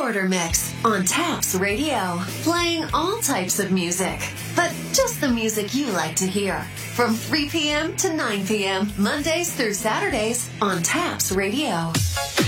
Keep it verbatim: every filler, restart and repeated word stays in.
Border Mix on Taps Radio. Playing all types of music, but just the music you like to hear. From three p.m. to nine p.m., Mondays through Saturdays on Taps Radio.